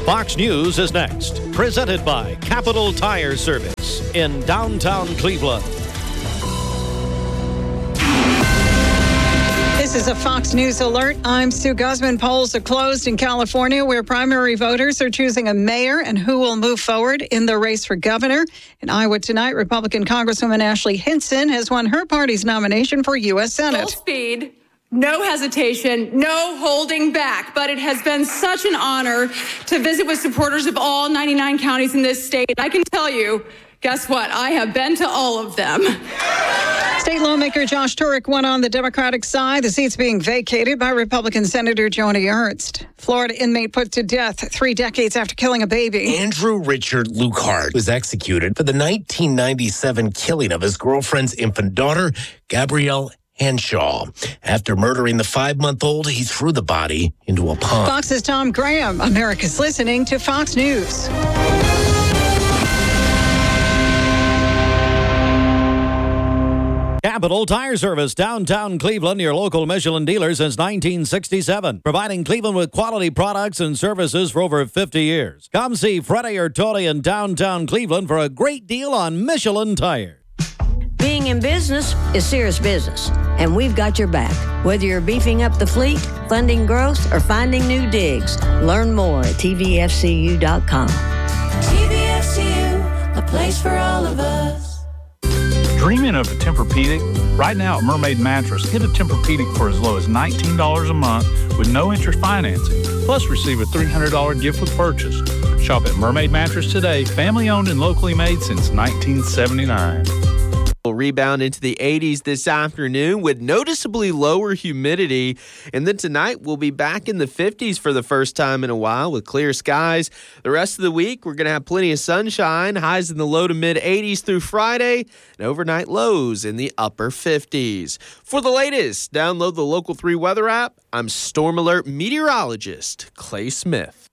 Fox News is next, presented by Capital Tire Service in downtown Cleveland. This is a Fox News alert. I'm Sue Guzman. Polls are closed in California, where primary voters are choosing a mayor and who will move forward in the race for governor. In Iowa tonight, Republican Congresswoman Ashley Hinson has won her party's nomination for U.S. Senate. Full speed, no hesitation, no holding back. But it has been such an honor to visit with supporters of all 99 counties in this state. I can tell you, guess what? I have been to all of them. State lawmaker Josh Turek won on the Democratic side. The seat's being vacated by Republican Senator Joni Ernst. Florida inmate put to death 3 decades after killing a baby. Andrew Richard Lukehart was executed for the 1997 killing of his girlfriend's infant daughter, Gabrielle Henshaw. After murdering the 5-month-old, he threw the body into a pond. Fox's Tom Graham. America's listening to Fox News. Capital Tire Service, downtown Cleveland, your local Michelin dealer since 1967. Providing Cleveland with quality products and services for over 50 years. Come see Freddie or Tony in downtown Cleveland for a great deal on Michelin tires. Being in business is serious business, and we've got your back. Whether you're beefing up the fleet, funding growth, or finding new digs, learn more at tvfcu.com. TVFCU, a place for all of us. Dreaming of a Tempur-Pedic? Right now at Mermaid Mattress, get a Tempur-Pedic for as low as $19 a month with no interest financing. Plus, receive a $300 gift with purchase. Shop at Mermaid Mattress today, family-owned and locally made since 1979. Will rebound into the 80s this afternoon with noticeably lower humidity. And then tonight we'll be back in the 50s for the first time in a while with clear skies. The rest of the week we're going to have plenty of sunshine, highs in the low to mid 80s through Friday, and overnight lows in the upper 50s. For the latest, download the Local 3 weather app. I'm Storm Alert meteorologist Clay Smith.